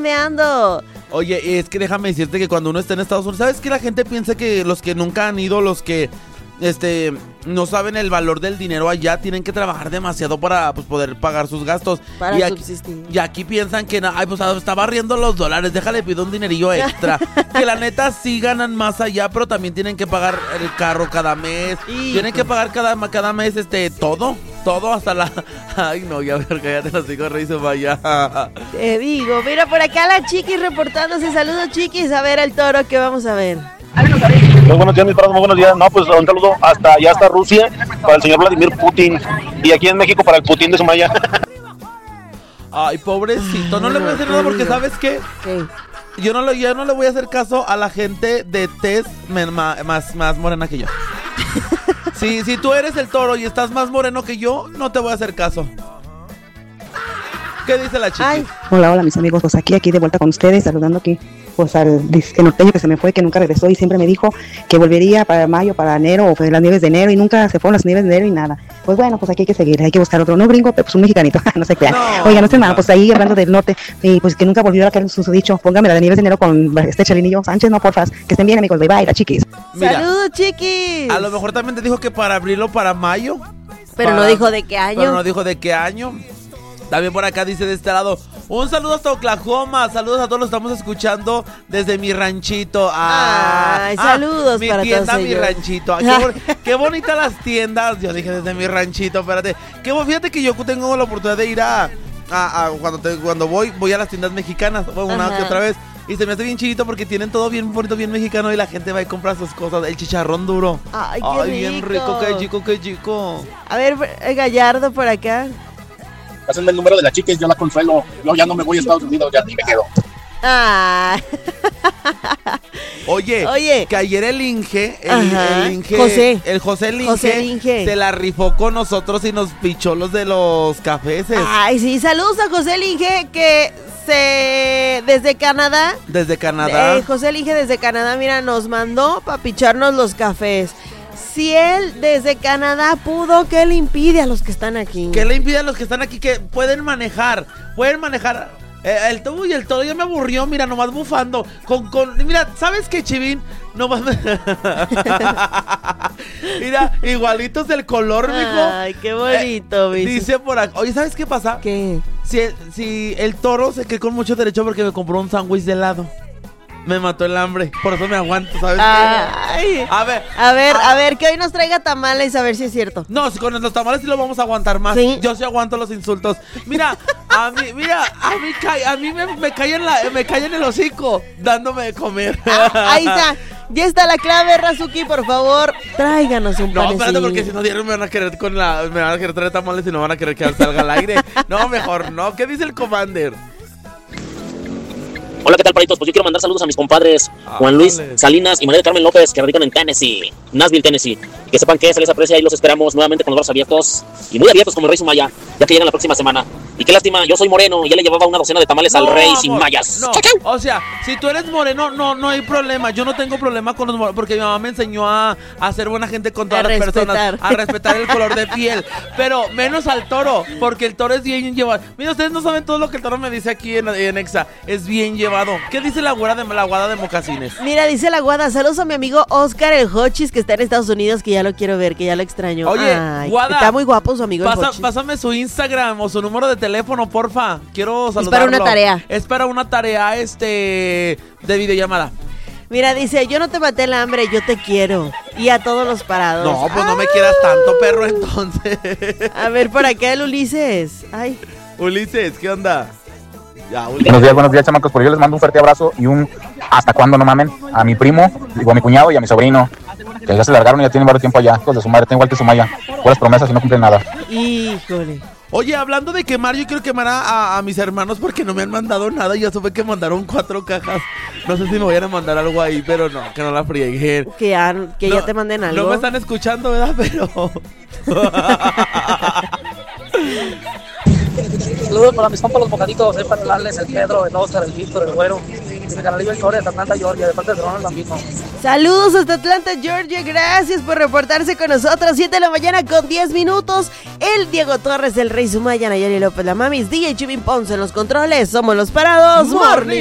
me ando. Oye, es que déjame decirte que cuando uno está en Estados Unidos, ¿sabes qué? La gente piensa que los que nunca han ido, los que no saben el valor del dinero allá, tienen que trabajar demasiado para pues, poder pagar sus gastos. Para y subsistir. Y aquí piensan que, ay, pues está barriendo los dólares, déjale, pido un dinerillo extra. Que la neta sí ganan más allá, pero también tienen que pagar el carro cada mes. Tienen que pagar cada mes todo hasta la... Ay, no, ya ver, cállate los hijos, rey, se vaya. Te digo, mira por acá la Chiquis reportándose. Saludos, Chiquis. A ver el toro que vamos a ver. Muy buenos días, mis perros, muy buenos días. No, pues un saludo hasta allá, hasta Rusia, para el señor Vladimir Putin. Y aquí en México para el Putin de Sumaya. Ay, pobrecito, no le voy a hacer nada porque, ¿sabes qué? ¿Qué? Yo no le voy a hacer caso a la gente de tez más morena que yo. Si tú eres el toro y estás más moreno que yo, no te voy a hacer caso. ¿Qué dice la chica? Hola, mis amigos, pues aquí de vuelta con ustedes, saludando aquí pues al disque norteño que se me fue, que nunca regresó y siempre me dijo que volvería para mayo, para enero o las nieves de enero y nunca se fueron las nieves de enero y nada. Pues bueno, pues aquí hay que seguir, hay que buscar otro, no gringo, pero pues un mexicanito, no sé qué. Oiga, no sé nada, pues ahí hablando del norte, y pues que nunca volvió a caer su dicho, póngame la de nieves de enero con Chalinillo Sánchez, no porfas, que estén bien amigos, bye bye, la Chiquis. Mira, saludos, Chiquis. A lo mejor también te dijo que para abril o para mayo. Pero no dijo de qué año. También por acá dice de este lado, un saludo hasta Oklahoma, saludos a todos los que estamos escuchando desde mi ranchito. Saludos mi para tienda, todos mi ellos. ranchito. Qué bonitas las tiendas. Yo dije desde mi ranchito, espérate. Fíjate que yo tengo la oportunidad de ir cuando voy a las tiendas mexicanas, una que otra vez. Y se me hace bien chidito porque tienen todo bien bonito, bien mexicano y la gente va y compra sus cosas. El chicharrón duro. Ay, qué rico. Bien rico, qué chico. A ver, Gallardo por acá. Pásenme el número de la Chiquis, yo la consuelo. Yo ya no me voy a Estados Unidos, ya ni me quedo. Oye, que ayer el Inge, el José Linge se la rifó con nosotros y nos pichó los de los cafeses. Ay, sí, saludos a José Linge que desde Canadá. José Linge desde Canadá, mira, nos mandó para picharnos los cafés. Si él desde Canadá pudo, ¿qué le impide a los que están aquí? ¿Qué le impide a los que están aquí? Que pueden manejar. El tubo y el todo ya me aburrió, mira, nomás bufando. Mira, ¿sabes qué, Chivín? Nomás mira, igualitos del color, mijo. Ay, qué bonito, dice por acá. Oye, ¿sabes qué pasa? ¿Qué? Si el toro se quedó con mucho derecho porque me compró un sándwich de helado. Me mató el hambre, por eso me aguanto, ¿sabes? Ay. A ver, que hoy nos traiga tamales, a ver si es cierto. No, si con los tamales sí lo vamos a aguantar más. ¿Sí? Yo sí aguanto los insultos. Mira, a mí me cae en el hocico dándome de comer. Ahí está. Ya está la clave, Razuki, por favor, tráiganos un panecillo. No, espérate, porque si no dieron me van a querer traer tamales y no van a querer que salga al aire. No, mejor no. ¿Qué dice el Commander? Hola, ¿qué tal, paritos? Pues yo quiero mandar saludos a mis compadres Juan Luis Salinas y María del Carmen López, que radican en Tennessee, Nashville, Tennessee. Que sepan que se les aprecia y los esperamos nuevamente con los brazos abiertos y muy abiertos como el Rey Sumaya, ya que llegan la próxima semana. Y qué lástima, yo soy moreno y ya le llevaba una docena de tamales al Rey sin mallas. No. O sea, si tú eres moreno, no hay problema. Yo no tengo problema con los morenos, porque mi mamá me enseñó a ser buena gente con todas las personas, a respetar el color de piel. Pero menos al toro, porque el toro es bien llevado. Mira, ustedes no saben todo lo que el toro me dice aquí en Exa. Es bien llevado. ¿Qué dice la guada de mocasines? Mira, dice la guada, saludos a mi amigo Oscar el Hochis, que está en Estados Unidos, que ya lo quiero ver, que ya lo extraño. Oye, guada, está muy guapo su amigo el Hochis. Pásame su Instagram o su número de teléfono, porfa. Quiero saludarlo. Es para una tarea. Es para una tarea, de videollamada. Mira, dice, yo no te maté el hambre, yo te quiero. Y a todos los parados. No, pues no me quieras tanto, perro, entonces. A ver, por acá el Ulises. Ay. Ulises, ¿qué onda? Ya, buenos días, chamacos. Pues yo les mando un fuerte abrazo y un hasta cuándo no mamen a mi primo, a mi cuñado y a mi sobrino, que ya se largaron y ya tienen varios tiempo allá. Hijos de su madre, tengo igual que Sumaya. Puras promesas y no cumplen nada. Híjole. Oye, hablando de quemar, yo quiero quemar a mis hermanos porque no me han mandado nada. Ya supe que mandaron 4 cajas. No sé si me vayan a mandar algo ahí, pero no, que no la frieguen. Que ya te manden algo. No me están escuchando, ¿verdad? Pero... Saludos para mis compas los bocaditos, para darles el Pedro, el Oscar, el Víctor, el Güero. Y mi canalillo el sobre de Atlanta, Georgia, de parte de Ronald Bambino. Saludos hasta Atlanta, Georgia. Gracias por reportarse con nosotros. 7 de la mañana con 10 minutos. El Diego Torres, el Rey Sumaya, Nayeli López, la Mamis, DJ Chivin Ponce en los controles. Somos los Parados Morning.